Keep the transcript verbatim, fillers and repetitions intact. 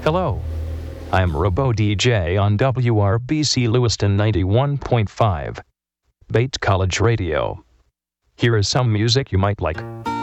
Hello, I'm Robo D J on W R B C Lewiston ninety-one point five, Bate College Radio. Here is some music you might like.